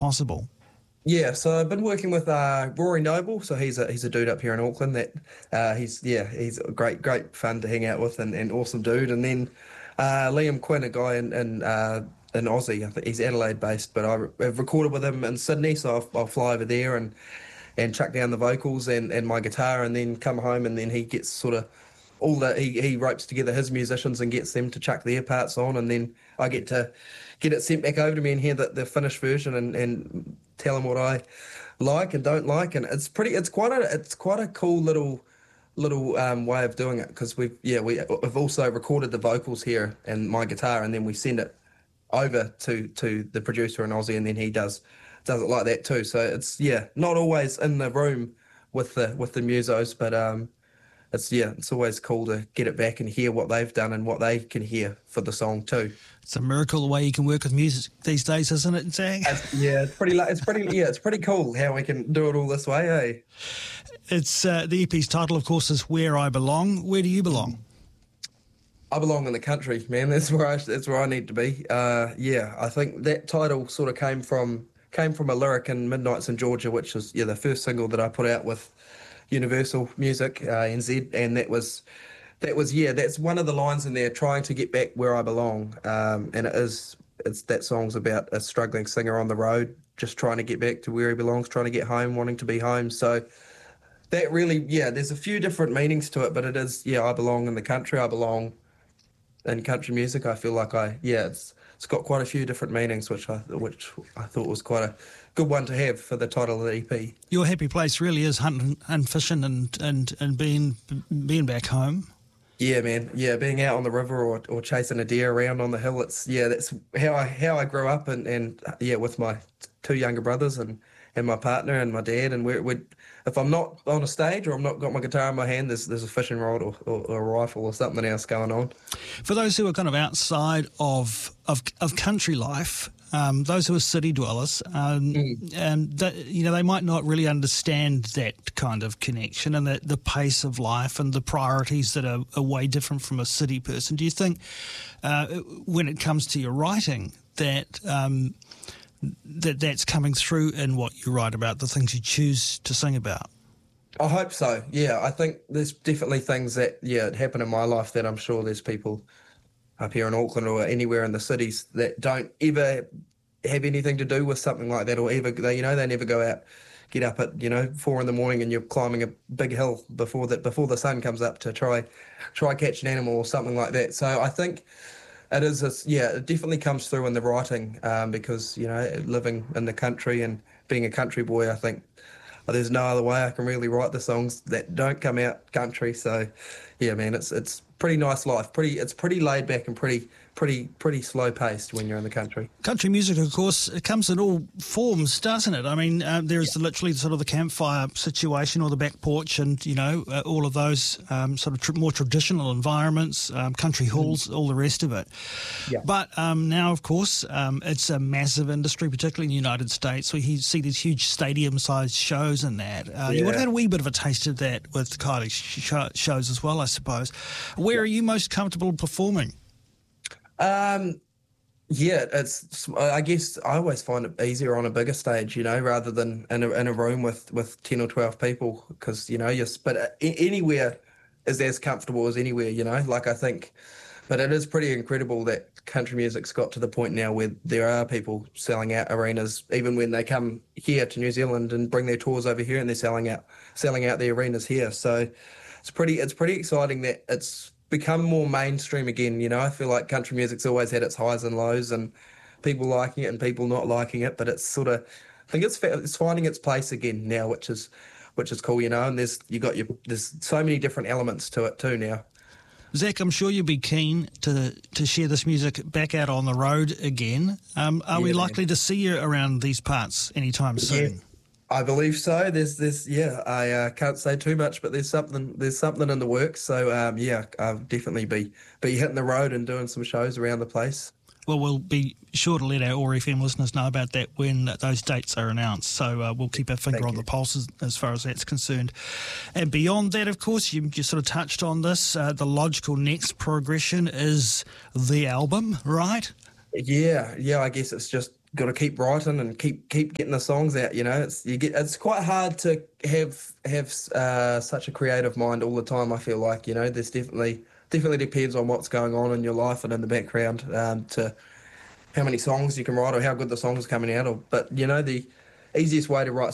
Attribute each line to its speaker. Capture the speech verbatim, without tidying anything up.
Speaker 1: possible?
Speaker 2: Yeah, so I've been working with uh, Rory Noble. So he's a he's a dude up here in Auckland. That uh, he's yeah he's a great great fun to hang out with and, and awesome dude. And then uh, Liam Quinn, a guy in in, uh, in Aussie. I think he's Adelaide based, but I, I've recorded with him in Sydney. So I'll, I'll fly over there and and chuck down the vocals and, and my guitar, and then come home, and then he gets sort of all the he, he ropes together his musicians and gets them to chuck their parts on, and then I get to get it sent back over to me and hear the, the finished version and, and tell them what I like and don't like. And it's pretty it's quite a it's quite a cool little little um, way of doing it, because we've yeah we, we've also recorded the vocals here and my guitar, and then we send it over to to the producer in Aussie, and then he does does it like that too. So it's yeah not always in the room with the with the musos, but um it's yeah it's always cool to get it back and hear what they've done and what they can hear for the song too.
Speaker 1: It's a miracle the way you can work with music these days, isn't it, Zach?
Speaker 2: It's, yeah, it's pretty. It's pretty. Yeah, it's pretty cool how we can do it all this way, eh?
Speaker 1: It's uh, the E P's title, of course, is "Where I Belong." Where do you belong?
Speaker 2: I belong in the country, man. That's where I. That's where I need to be. Uh, yeah, I think that title sort of came from came from a lyric in Midnights in Georgia, which is yeah the first single that I put out with Universal Music uh, N Z, and that was. That was yeah. That's one of the lines in there. Trying to get back where I belong, um, and it is. It's that song's about a struggling singer on the road, just trying to get back to where he belongs, trying to get home, wanting to be home. So that really, yeah. There's a few different meanings to it, but it is yeah. I belong in the country. I belong in country music. I feel like I yeah. It's it's got quite a few different meanings, which I which I thought was quite a good one to have for the title of the E P.
Speaker 1: Your happy place really is hunting and fishing and and and being being back home.
Speaker 2: Yeah, man. Yeah, being out on the river or, or chasing a deer around on the hill. It's yeah, that's how I how I grew up, and, and yeah, with my two younger brothers and, and my partner and my dad. And we're, we're if I'm not on a stage or I'm not got my guitar in my hand, there's there's a fishing rod or, or, or a rifle or something else going on.
Speaker 1: For those who are kind of outside of of, of country life, um, those who are city dwellers, um, mm. and that, you know, they might not really understand that kind of connection and the, the pace of life and the priorities that are, are way different from a city person. Do you think, uh, when it comes to your writing, that um, that that's coming through in what you write about, the things you choose to sing about?
Speaker 2: I hope so. Yeah, I think there's definitely things that yeah happen in my life that I'm sure there's people up here in Auckland or anywhere in the cities that don't ever have anything to do with something like that, or ever they, you know, they never go out, get up at you know four in the morning and you're climbing a big hill before that before the sun comes up to try try catch an animal or something like that. So I think it is a, yeah, it definitely comes through in the writing, um, because you know living in the country and being a country boy, I think there's no other way I can really write the songs that don't come out country. So yeah, man, it's it's pretty nice life. Pretty it's pretty laid back and pretty pretty pretty slow paced when you're in the country.
Speaker 1: Country music, of course, it comes in all forms, doesn't it? I mean, uh, there's yeah. literally sort of the campfire situation or the back porch, and you know uh, all of those um, sort of tr- more traditional environments, um, country halls, mm. all the rest of it. Yeah. But um, now, of course, um, it's a massive industry, particularly in the United States. We see these huge stadium-sized shows and that. Uh, yeah. You would have had a wee bit of a taste of that with Kylie sh- shows as well, I suppose. Where yeah. are you most comfortable performing?
Speaker 2: Um, yeah, it's. I guess I always find it easier on a bigger stage, you know, rather than in a in a room with, with ten or twelve people, because you know, you're, but anywhere is as comfortable as anywhere, you know. Like I think, but it is pretty incredible that country music's got to the point now where there are people selling out arenas, even when they come here to New Zealand and bring their tours over here, and they're selling out selling out the arenas here. So it's pretty it's pretty exciting that it's become more mainstream again. You know, I feel like country music's always had its highs and lows, and people liking it and people not liking it. But it's sort of, I think it's it's finding its place again now, which is which is cool. You know, and there's you got your there's so many different elements to it too now.
Speaker 1: Zach, I'm sure you'd be keen to to share this music back out on the road again. Um, are yeah, we likely man. to see you around these parts anytime soon?
Speaker 2: Yeah. I believe so. There's, there's, yeah. I uh, can't say too much, but there's something, there's something in the works. So, um, yeah, I'll definitely be be hitting the road and doing some shows around the place.
Speaker 1: Well, we'll be sure to let our O A R F M listeners know about that when those dates are announced. So uh, we'll keep our finger Thank on you. the pulse as, as far as that's concerned. And beyond that, of course, you just sort of touched on this. Uh, the logical next progression is the album, right?
Speaker 2: Yeah, yeah. I guess it's just got to keep writing and keep keep getting the songs out. You know, it's you get it's quite hard to have have uh, such a creative mind all the time. I feel like, you know, there's definitely definitely depends on what's going on in your life and in the background, um, to how many songs you can write or how good the songs are coming out. Or but you know, the easiest way to write